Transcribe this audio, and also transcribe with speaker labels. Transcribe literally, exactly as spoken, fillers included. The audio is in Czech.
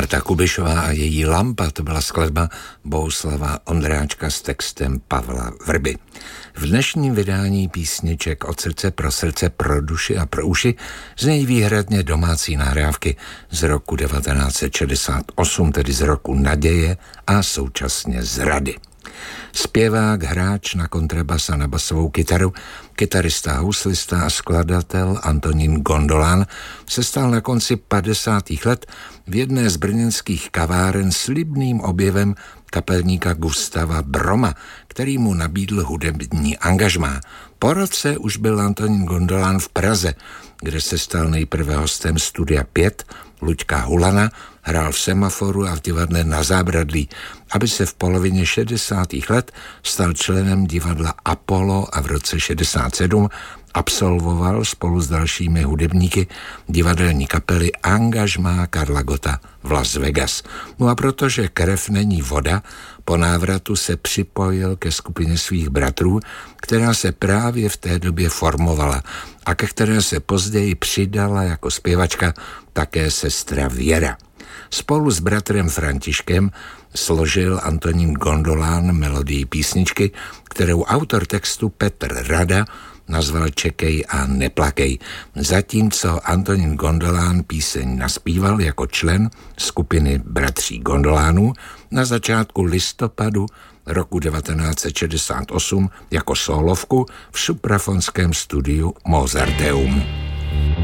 Speaker 1: Marta Kubišová a její Lampa, to byla skladba Bohuslava Ondráčka s textem Pavla Vrby. V dnešním vydání písniček Od srdce pro srdce, pro duši a pro uši znějí výhradně domácí nahrávky z roku devatenáct set šedesát osm, tedy z roku naděje a současně zrady. Zpěvák, hráč na kontrabas a na basovou kytaru, kytarista, houslista a skladatel Antonín Gondolán se stal na konci padesátých let v jedné z brněnských kaváren slibným objevem kapelníka Gustava Broma, který mu nabídl hudební angažmá. Po roce už byl Antonín Gondolán v Praze, kde se stal nejprve hostem Studia pět Luďka Hulana, hrál v Semaforu a v divadle Na Zábradlí, aby se v polovině šedesátých let stal členem divadla Apollo a v roce šedesát sedm absolvoval spolu s dalšími hudebníky divadelní kapely angažmá Karla Gotta v Las Vegas. No a protože krev není voda, po návratu se připojil ke skupině svých bratrů, která se právě v té době formovala a ke které se později přidala jako zpěvačka také sestra Věra. Spolu s bratrem Františkem složil Antonín Gondolán melodii písničky, kterou autor textu Petr Rada nazval Čekej a neplakej, zatímco Antonín Gondolán píseň naspíval jako člen skupiny Bratří Gondolánů na začátku listopadu roku devatenáct set šedesát osm jako sólovku v suprafonském studiu Mozarteum.